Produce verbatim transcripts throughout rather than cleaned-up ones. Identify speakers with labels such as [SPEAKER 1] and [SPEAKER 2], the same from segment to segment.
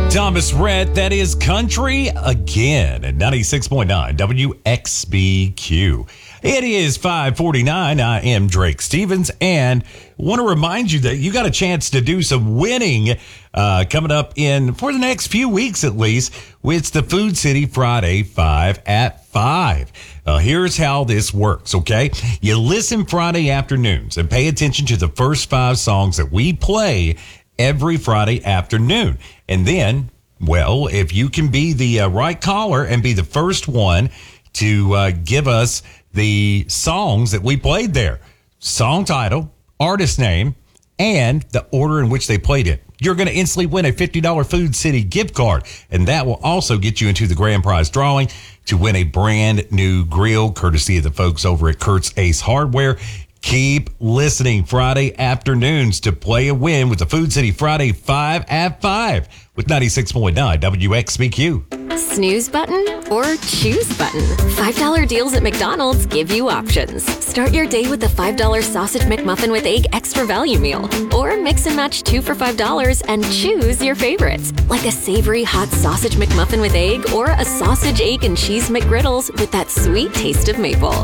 [SPEAKER 1] Thomas Rhett, that is Country Again at ninety-six point nine W X B Q. It is five forty-nine. I am Drake Stevens, and want to remind you that you got a chance to do some winning uh, coming up in, for the next few weeks at least, it's the Food City Friday five at five. Uh, here's how this works, okay? You listen Friday afternoons and pay attention to the first five songs that we play every Friday afternoon. And then, well, if you can be the uh, right caller and be the first one to uh, give us the songs that we played there, song title, artist name, and the order in which they played it, you're going to instantly win a fifty dollars Food City gift card. And that will also get you into the grand prize drawing to win a brand new grill, courtesy of the folks over at Kurt's Ace Hardware. Keep listening Friday afternoons to play a win with the Food City Friday five at five with ninety-six point nine W X B Q.
[SPEAKER 2] Snooze button or choose button? five dollar deals at McDonald's give you options. Start your day with the five dollar Sausage McMuffin with Egg Extra Value Meal. Or mix and match two for five dollars and choose your favorites, like a savory hot Sausage McMuffin with egg or a sausage, egg, and cheese McGriddles with that sweet taste of maple.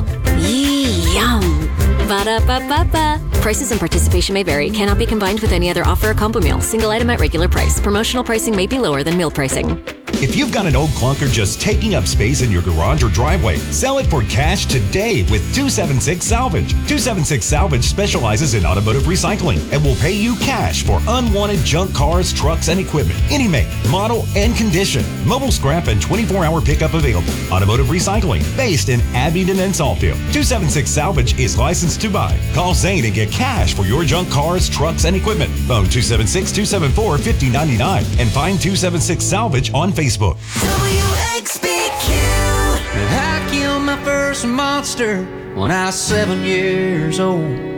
[SPEAKER 2] Yee, yum. Ba-da-ba-ba-ba. Prices and participation may vary. Cannot be combined with any other offer or combo meal. Single item at regular price. Promotional pricing may be lower than meal pricing.
[SPEAKER 1] If you've got an old clunker just taking up space in your garage or driveway, sell it for cash today with two seventy-six Salvage. two seventy-six Salvage specializes in automotive recycling and will pay you cash for unwanted junk cars, trucks, and equipment. Any make, model, and condition. Mobile scrap and twenty-four hour pickup available. Automotive recycling based in Abingdon and Saltfield. two seventy-six Salvage is licensed to buy. Call Zane and get cash for your junk cars, trucks, and equipment. Phone two seven six, two seven four, five zero nine nine and find two seventy-six Salvage on Facebook.
[SPEAKER 3] W X B Q. I killed my first monster when I was seven years old.